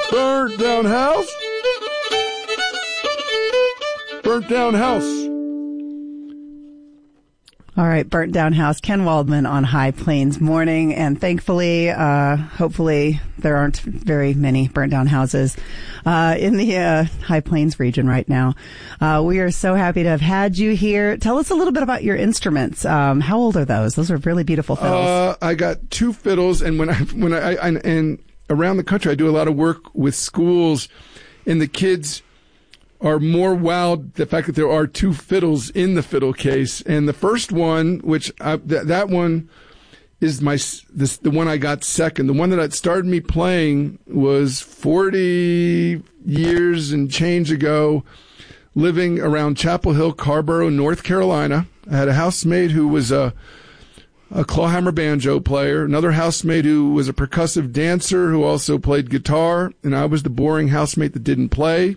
Burnt down house. Burnt down house. All right, Burnt Down House, Ken Waldman on High Plains Morning. And thankfully, hopefully, there aren't very many burnt down houses in the High Plains region right now. We are so happy to have had you here. Tell us a little bit about your instruments. How old are those? Those are really beautiful fiddles. I got 2 fiddles, and when I around the country, I do a lot of work with schools, and the kids are more wowed the fact that there are 2 fiddles in the fiddle case. And the first one, which that one is the one I got second. The one that started me playing was 40 years and change ago, living around Chapel Hill, Carborough, North Carolina. I had a housemate who was a clawhammer banjo player, another housemate who was a percussive dancer who also played guitar, and I was the boring housemate that didn't play.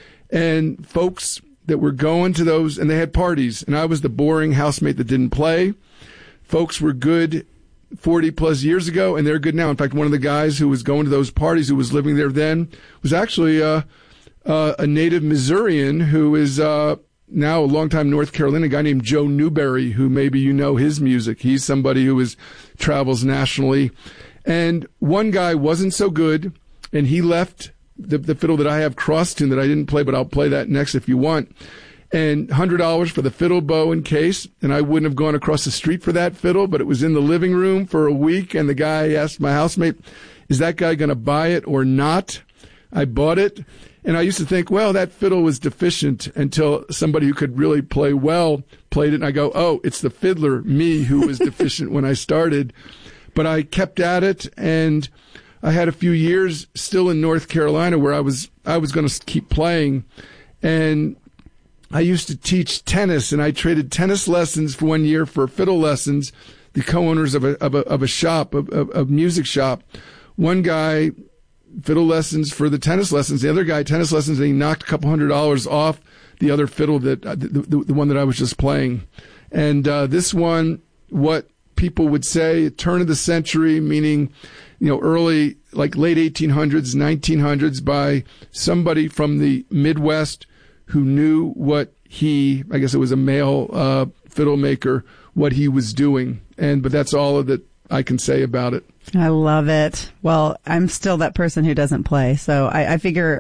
And folks that were going to those, and they had parties, and I was the boring housemate that didn't play. Folks were good 40 plus years ago, and they're good now. In fact, one of the guys who was going to those parties, who was living there then, was actually a native Missourian who is now a longtime North Carolina guy named Joe Newberry, who maybe you know his music. He's somebody who travels nationally. And one guy wasn't so good, and he left the fiddle that I have cross tune that I didn't play, but I'll play that next if you want. And $100 for the fiddle, bow, and case. And I wouldn't have gone across the street for that fiddle, but it was in the living room for a week. And the guy asked my housemate, is that guy going to buy it or not? I bought it. And I used to think, well, that fiddle was deficient until somebody who could really play well played it. And I go, oh, it's the fiddler, me, who was deficient when I started. But I kept at it, and I had a few years still in North Carolina where I was going to keep playing. And I used to teach tennis, and I traded tennis lessons for 1 year for fiddle lessons. The co-owners of a shop, a music shop. One guy, fiddle lessons for the tennis lessons. The other guy, tennis lessons, and he knocked a couple $100 off the other fiddle, that the one that I was just playing. And this one, what people would say, turn of the century, meaning, early, like late 1800s, 1900s, by somebody from the Midwest who knew what I guess it was a male fiddle maker, what he was doing. But that's all that I can say about it. I love it. Well, I'm still that person who doesn't play, so I figure